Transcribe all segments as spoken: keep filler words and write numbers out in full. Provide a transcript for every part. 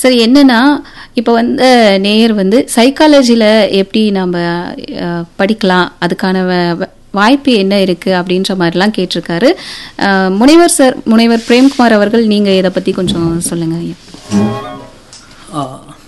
சரி, என்னன்னா இப்போ வந்து நேயர் வந்து சைக்காலஜியில் எப்படி நம்ம அஹ், படிக்கலாம், அதுக்கான வ- வ- வாய்ப்பு என்ன இருக்கு அப்படின்ற மாதிரிலாம் கேட்டிருக்காரு. அஹ், முனைவர் சார், முனைவர் பிரேம்குமார் அவர்கள், நீங்க இதை பத்தி கொஞ்சம் சொல்லுங்க ஐயா. ஆ,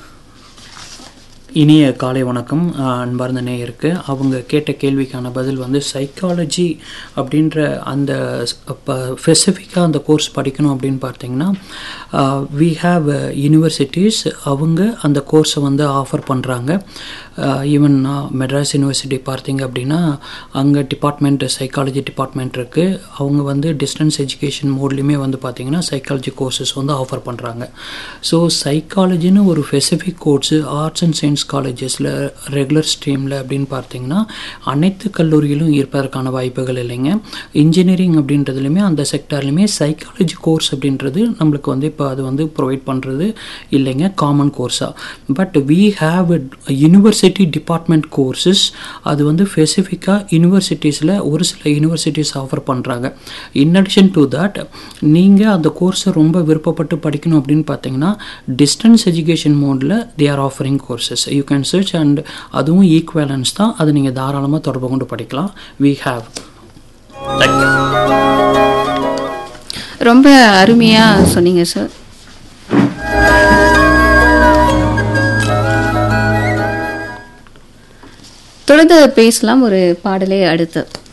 இனிய காலை வணக்கம். ஆ, அன்பார்ந்த நேயருக்கு அவங்க கேட்ட கேள்விக்கான பதில் வந்து சைக்காலஜி அப்படின்ற அந்த ஸ்பெசிஃபிக்காக அந்த கோர்ஸ் படிக்கணும் அப்படின்னு பார்த்தீங்கன்னா வி ஹாவ் யூனிவர்சிட்டிஸ், அவங்க அந்த கோர்ஸை வந்து ஆஃபர் பண்ணுறாங்க. ஈவன் மெட்ராஸ் யூனிவர்சிட்டி பார்த்தீங்க அப்படின்னா அங்கே டிபார்ட்மெண்ட் சைக்காலஜி டிபார்ட்மெண்ட் இருக்குது. அவங்க வந்து டிஸ்டன்ஸ் எஜுகேஷன் மோட்லேயுமே வந்து பார்த்திங்கன்னா சைக்காலஜி கோர்சஸ் வந்து ஆஃபர் பண்ணுறாங்க. ஸோ சைக்காலஜின்னு ஒரு specific course arts and science காலேஜஸில் ரெகுலர் ஸ்ட்ரீமில் அப்படின்னு பார்த்தீங்கன்னா அனைத்து கல்லூரியிலும் இருப்பதற்கான வாய்ப்புகள் இல்லைங்க. இன்ஜினியரிங் அப்படின்றதுலையுமே அந்த செக்டார்லையுமே சைக்காலஜி கோர்ஸ் அப்படின்றது நம்மளுக்கு வந்து இப்போ அது வந்து ப்ரொவைட் பண்ணுறது இல்லைங்க, common கோர்ஸாக. But we have university department courses. அது வந்து ஸ்பெசிஃபிக்காக யூனிவர்சிட்டிஸில் ஒரு சில யூனிவர்சிட்டிஸ் ஆஃபர் பண்ணுறாங்க. இன் அடிஷன் டு தட், நீங்கள் அந்த கோர்ஸை ரொம்ப விருப்பப்பட்டு படிக்கணும் அப்படின்னு பார்த்தீங்கன்னா டிஸ்டன்ஸ் எஜுகேஷன் மோடில் they are offering courses. You can search and அதுவும் ஈக்குவலன்ஸ் தான். அது நீங்கள் தாராளமாக தொடர்பு கொண்டு படிக்கலாம். We have. ரொம்ப அருமையா சொன்னீங்க சார். தொடர்ந்து பேசலாம் ஒரு பாடலை அடுத்து.